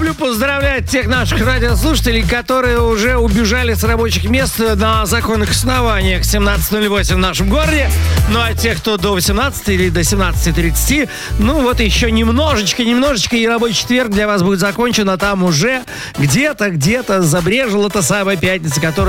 Люблю поздравлять тех наших радиослушателей, которые уже убежали с рабочих мест на законных основаниях 17:08 в нашем городе. Ну а тех, кто до 18 или до 17:30, ну вот еще немножечко, и рабочий четверг для вас будет закончен, а там уже где-то забрежила та самая пятница, которая